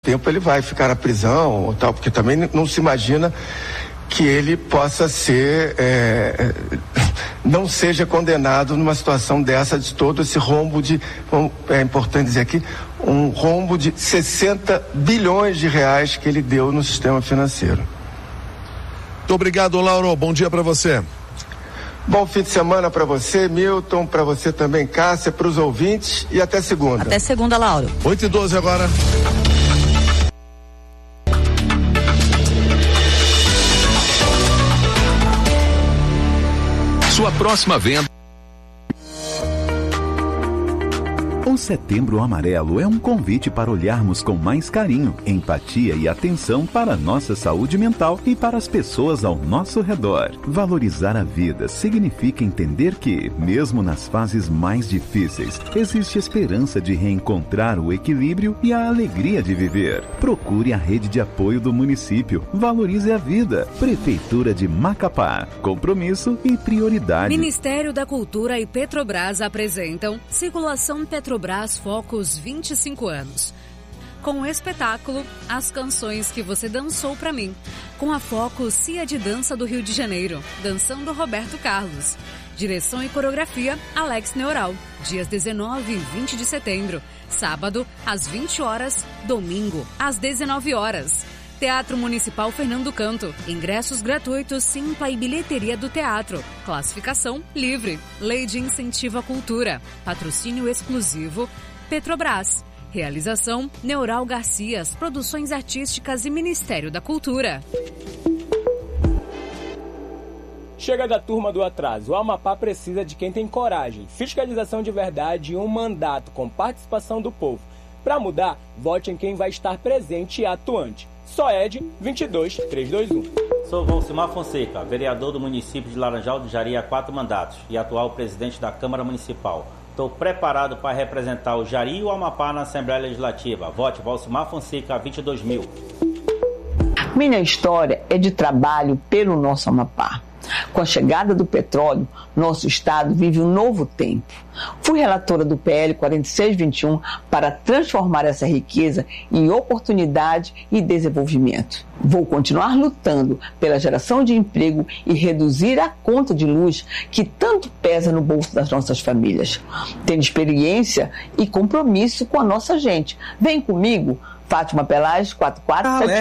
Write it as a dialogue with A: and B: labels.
A: tempo ele vai ficar na prisão ou tal, porque também não se imagina que ele possa ser, não seja condenado numa situação dessa, de todo esse rombo é importante dizer aqui, um rombo de 60 bilhões de reais que ele deu no sistema financeiro.
B: Muito obrigado, Lauro. Bom dia para você.
A: Bom fim de semana para você, Milton, para você também, Cássia, para os ouvintes, e até segunda.
C: Até segunda, Lauro.
B: 8h12 agora.
D: Sua próxima venda.
E: O Setembro Amarelo é um convite para olharmos com mais carinho, empatia e atenção para a nossa saúde mental e para as pessoas ao nosso redor. Valorizar a vida significa entender que, mesmo nas fases mais difíceis, existe esperança de reencontrar o equilíbrio e a alegria de viver. Procure a rede de apoio do município. Valorize a vida. Prefeitura de Macapá. Compromisso e prioridade.
F: Ministério da Cultura e Petrobras apresentam Circulação Petrobras Focus 25 anos. Com o espetáculo As Canções que Você Dançou Pra Mim, com a Focus Cia de Dança do Rio de Janeiro, dançando Roberto Carlos. Direção e coreografia Alex Neural. Dias 19 e 20 de setembro. Sábado, às 20 horas. Domingo, às 19 horas. Teatro Municipal Fernando Canto. Ingressos gratuitos, Simpla e bilheteria do teatro. Classificação livre. Lei de Incentivo à Cultura. Patrocínio exclusivo Petrobras. Realização Neural Garcias, Produções Artísticas e Ministério da Cultura.
G: Chega da turma do atraso. O Amapá precisa de quem tem coragem, fiscalização de verdade e um mandato com participação do povo. Para mudar, vote em quem vai estar presente e atuante. SOED 22321.
H: Sou Valcimar Fonseca, vereador do município de Laranjal do Jari há 4 mandatos e atual presidente da Câmara Municipal. Estou preparado para representar o Jari e o Amapá na Assembleia Legislativa. Vote Valcimar Fonseca 22000.
I: Minha história é de trabalho pelo nosso Amapá. Com a chegada do petróleo, nosso estado vive um novo tempo. Fui relatora do PL 4621 para transformar essa riqueza em oportunidade e desenvolvimento. Vou continuar lutando pela geração de emprego e reduzir a conta de luz que tanto pesa no bolso das nossas famílias. Tenho experiência e compromisso com a nossa gente. Vem comigo, Fátima Pelage, 4477.